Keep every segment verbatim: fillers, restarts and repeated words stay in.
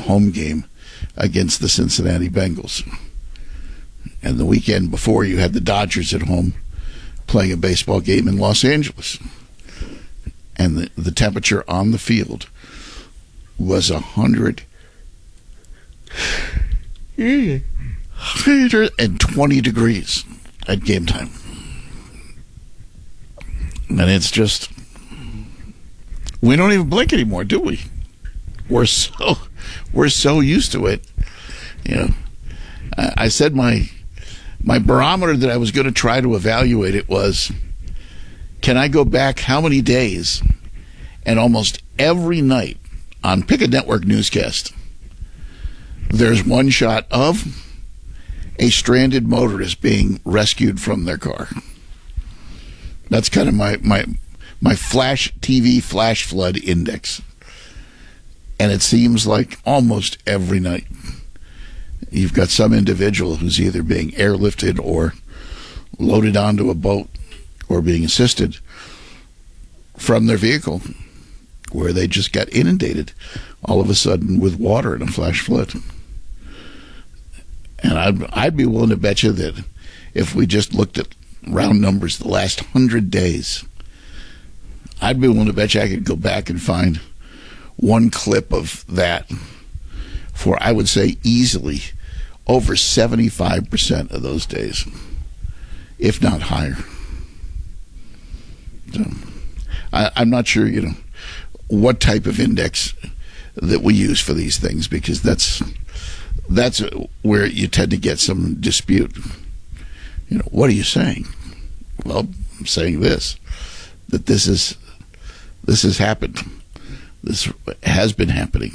home game against the Cincinnati Bengals. And the weekend before, you had the Dodgers at home playing a baseball game in Los Angeles. And the, the temperature on the field was one hundred twenty degrees at game time. And it's just, we don't even blink anymore, do we? We're so we're so used to it. You know, I, I said my my barometer that I was going to try to evaluate it was, can I go back how many days? And almost every night on Pick a Network newscast, there's one shot of a stranded motorist being rescued from their car. That's kind of my my my flash T V flash flood index. And it seems like almost every night you've got some individual who's either being airlifted or loaded onto a boat or being assisted from their vehicle, where they just got inundated all of a sudden with water in a flash flood. And I'd, I'd be willing to bet you that if we just looked at round numbers the last hundred days, I'd be willing to bet you I could go back and find one clip of that for, I would say, easily over seventy-five percent of those days, if not higher. So, I, I'm not sure, you know, what type of index that we use for these things, because that's that's where you tend to get some dispute. You know, what are you saying? Well, I'm saying this, that this is this has happened. This has been happening.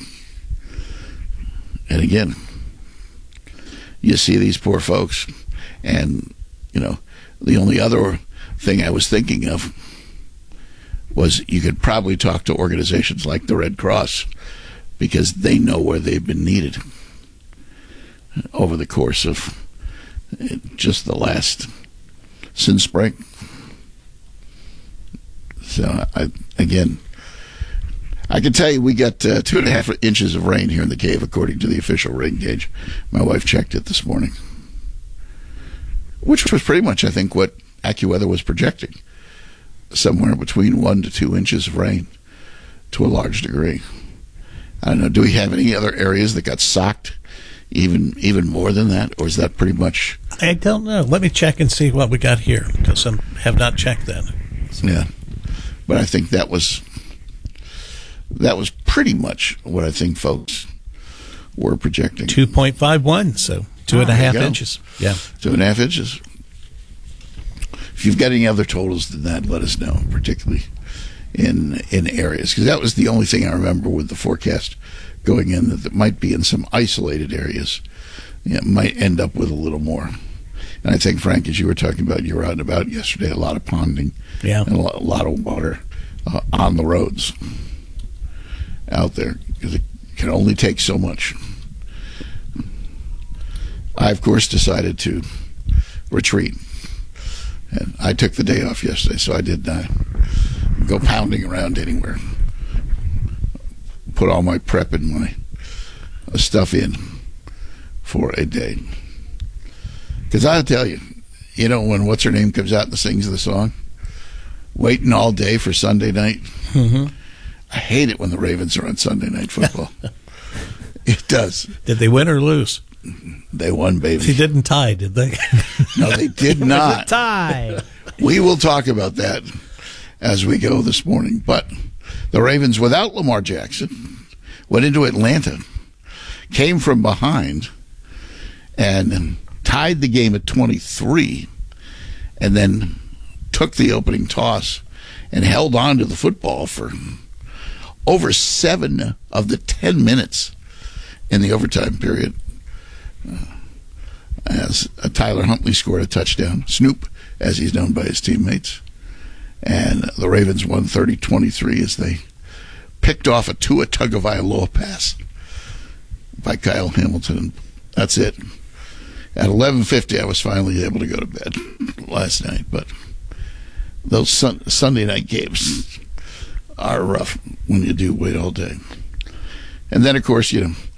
And again, you see these poor folks, and, you know, the only other thing I was thinking of was you could probably talk to organizations like the Red Cross, because they know where they've been needed over the course of just the last, since spring. So, I, again, I can tell you we got uh, two and a half inches of rain here in the cave, according to the official rain gauge. My wife checked it this morning, which was pretty much, I think, what AccuWeather was projecting. Somewhere between one to two inches of rain to a large degree. I don't know, do we have any other areas that got socked even even more than that, or is that pretty much? I don't know. Let me check and see what we got here, because I have not checked that. So. Yeah, but I think that was that was pretty much what I think folks were projecting. two point five one, so two oh, and a half inches. Yeah, two and a half inches. If you've got any other totals than that, let us know, particularly in in areas, because that was the only thing I remember with the forecast going in, that it might be in some isolated areas. You know, might end up with a little more. And I think, Frank, as you were talking about, you were out and about yesterday, a lot of ponding, yeah, and a lot, a lot of water uh, on the roads out there, because it can only take so much. I, of course, decided to retreat. And I took the day off yesterday, so I did not go pounding around anywhere. Put all my prep and my stuff in for a day. Because I'll tell you, you know, when What's-Her-Name comes out and sings the song, waiting all day for Sunday night, mm-hmm. I hate it when the Ravens are on Sunday Night Football. It does. Did they win or lose? They won, baby. They didn't tie, did they? No, they did not. Tie. We will talk about that as we go this morning. But the Ravens, without Lamar Jackson, went into Atlanta, came from behind, and tied the game at twenty-three, and then took the opening toss and held on to the football for over seven of the ten minutes in the overtime period. Uh, as uh, Tyler Huntley scored a touchdown, Snoop, as he's known by his teammates, and the Ravens won thirty twenty-three as they picked off a Tua Tagovailoa pass by Kyle Hamilton. That's it. At eleven fifty, I was finally able to go to bed last night, but those sun- Sunday night games are rough when you do wait all day. And then, of course, you know,